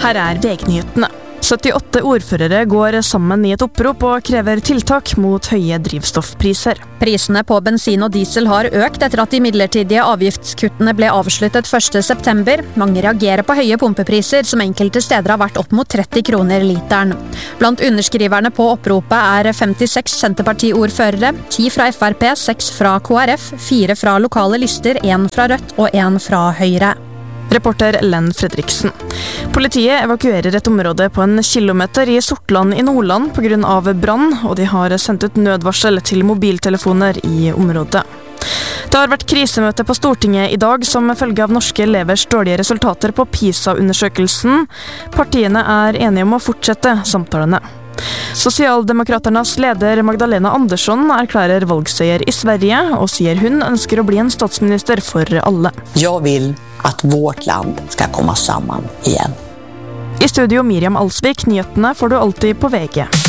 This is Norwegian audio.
Her VG-nyhetene. 78 ordførere går sammen i et opprop og krever tiltak mot høye drivstoffpriser. Prisene på bensin og diesel har økt etter at de midlertidige avgiftskuttene ble avsluttet 1. september. Mange reagerer på høye pumpepriser, som enkelte steder har vært opp mot 30 kroner literen. Blant underskriverne på oppropet 56 Senterparti-ordførere, 10 fra FRP, 6 fra KrF, 4 fra lokale lister, 1 fra Rødt og 1 fra Høyre. Reporter Len Fredriksen. Politiet evakuerer et område på 1 kilometer i Sortland i Nordland på grunn av brann, og de har sendt ut nødvarsel til mobiltelefoner i området. Det har vært krisemøte på Stortinget i dag som følge av norske elevers dårlige resultater på PISA-undersøkelsen. Partiene enige om å fortsette samtalene. Sosialdemokraternas leder Magdalena Andersson erklærer valgseier i Sverige og sier hun ønsker å bli en statsminister for alle. Jeg vil at vårt land skal komme sammen igjen. I studio Miriam Alsvik, nyhetene får du alltid på VG.